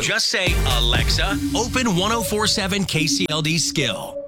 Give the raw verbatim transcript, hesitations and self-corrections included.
Just say, Alexa, open ten forty-seven K C L D Skill.